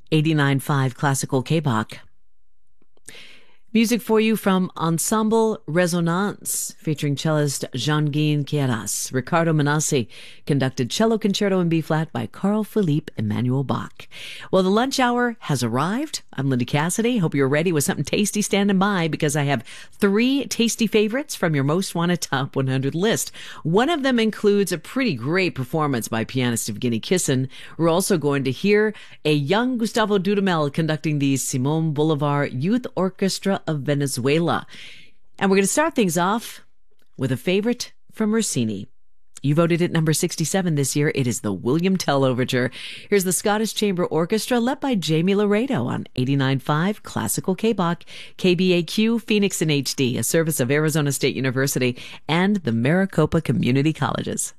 89.5 Classical K-Bach. Music for you from Ensemble Resonance, featuring cellist Jean-Guy Queyras. Riccardo Manassi conducted Cello Concerto in B-flat by Carl Philipp Emanuel Bach. Well, the lunch hour has arrived. I'm Linda Cassidy. Hope you're ready with something tasty standing by, because I have 3 tasty favorites from your Most Wanted Top 100 list. One of them includes a pretty great performance by pianist Evgeny Kissin. We're also going to hear a young Gustavo Dudamel conducting the Simon Bolivar Youth Orchestra of Venezuela. And we're going to start things off with a favorite from Rossini. You voted it number 67 this year. It is the William Tell Overture. Here's the Scottish Chamber Orchestra led by Jamie Laredo on 89.5 Classical K-Bach, KBAQ, Phoenix in HD, a service of Arizona State University and the Maricopa Community Colleges.